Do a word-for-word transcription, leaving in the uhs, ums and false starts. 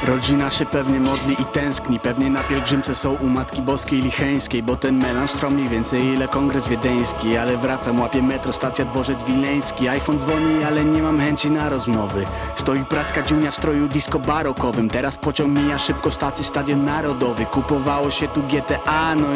Rodzina się pewnie modli i tęskni, pewnie na pielgrzymce są u Matki Boskiej Licheńskiej, bo ten melanż trwa mniej więcej ile kongres wiedeński. Ale wracam, łapię metro, stacja dworzec wileński. iPhone dzwoni, ale nie mam chęci na rozmowy. Stoi praska dziunia w stroju disco barokowym. Teraz pociąg mija szybko stacji Stadion Narodowy. Kupowało się tu G T A, no